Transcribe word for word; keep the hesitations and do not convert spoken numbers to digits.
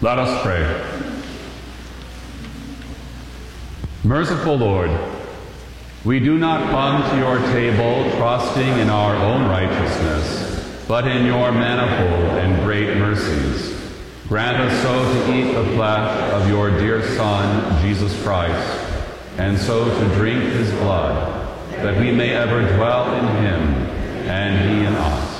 Let us pray. Merciful Lord, we do not come to your table trusting in our own righteousness, but in your manifold and great mercies. Grant us so to eat the flesh of your dear Son, Jesus Christ, and so to drink his blood, that we may ever dwell in him and he in us.